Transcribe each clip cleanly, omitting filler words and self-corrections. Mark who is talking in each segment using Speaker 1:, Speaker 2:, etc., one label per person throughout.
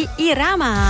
Speaker 1: di Irama.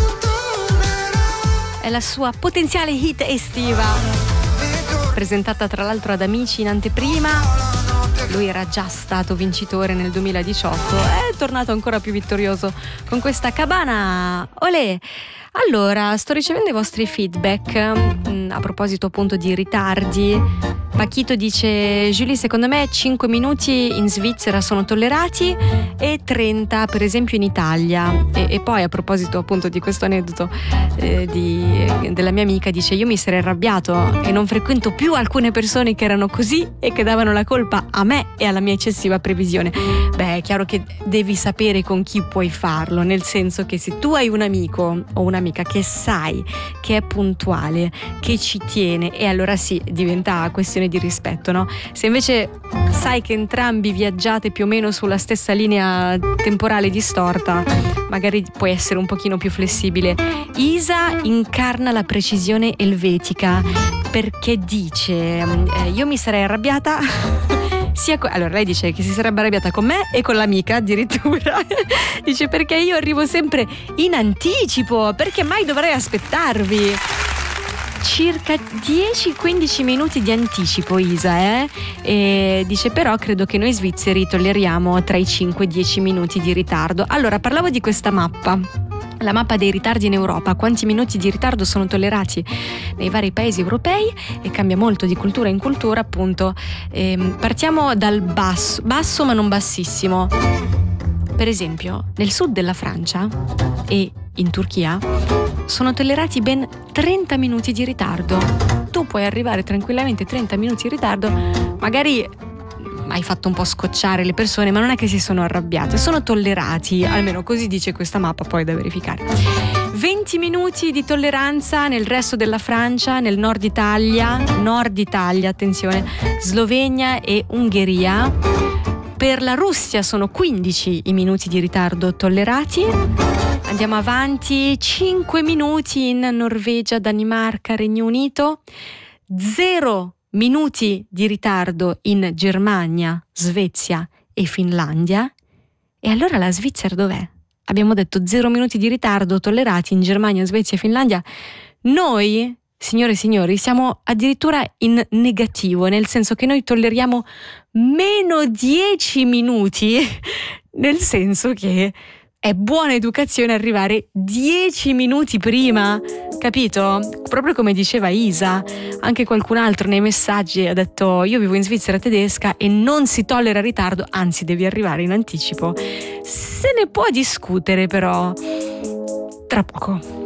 Speaker 1: È la sua potenziale hit estiva, presentata tra l'altro ad Amici in anteprima. Lui era già stato vincitore nel 2018, è tornato ancora più vittorioso con questa Cabana. Olè! Allora, sto ricevendo i vostri feedback a proposito appunto di ritardi. Pachito dice: Julie, secondo me 5 minuti in Svizzera sono tollerati e 30 per esempio in Italia. E poi a proposito appunto di questo aneddoto della mia amica, dice: io mi sarei arrabbiato e non frequento più alcune persone che erano così e che davano la colpa a me e alla mia eccessiva previsione. Beh, è chiaro che devi sapere con chi puoi farlo, nel senso che se tu hai un amico o un'amica che sai che è puntuale, che ci tiene, e allora sì, diventa questione di rispetto, no? Se invece sai che entrambi viaggiate più o meno sulla stessa linea temporale distorta, magari puoi essere un pochino più flessibile. Isa incarna la precisione elvetica perché dice: io mi sarei arrabbiata allora lei dice che si sarebbe arrabbiata con me e con l'amica addirittura. Dice: perché io arrivo sempre in anticipo, perché mai dovrei aspettarvi? Circa 10-15 minuti di anticipo, Isa, E dice: però credo che noi svizzeri tolleriamo tra i 5 e 10 minuti di ritardo. Allora, parlavo di questa mappa, la mappa dei ritardi in Europa, quanti minuti di ritardo sono tollerati nei vari paesi europei, e cambia molto di cultura in cultura, appunto. Partiamo dal basso ma non bassissimo. Per esempio, nel sud della Francia e in Turchia sono tollerati ben 30 minuti di ritardo. Tu puoi arrivare tranquillamente 30 minuti in ritardo, magari hai fatto un po' scocciare le persone, ma non è che si sono arrabbiate, sono tollerati, almeno così dice questa mappa, poi da verificare. 20 minuti di tolleranza nel resto della Francia, nel nord Italia, attenzione, Slovenia e Ungheria. Per la Russia sono 15 i minuti di ritardo tollerati. Andiamo avanti, 5 minuti in Norvegia, Danimarca, Regno Unito, 0 minuti di ritardo in Germania, Svezia e Finlandia. E allora la Svizzera dov'è? Abbiamo detto 0 minuti di ritardo tollerati in Germania, Svezia e Finlandia. Noi, signore e signori, siamo addirittura in negativo, nel senso che noi tolleriamo meno 10 minuti, nel senso che è buona educazione arrivare 10 minuti prima, capito? Proprio come diceva Isa. Anche qualcun altro nei messaggi ha detto: io vivo in Svizzera tedesca e non si tollera ritardo, anzi devi arrivare in anticipo. Se ne può discutere però tra poco.